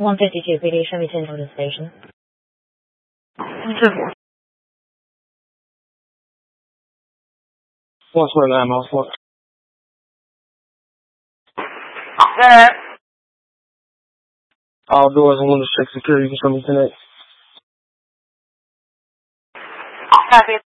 152 PD, Chevy Tinto to the station. What's my name? What? All doors and windows check security. You can show me tonight. Copy.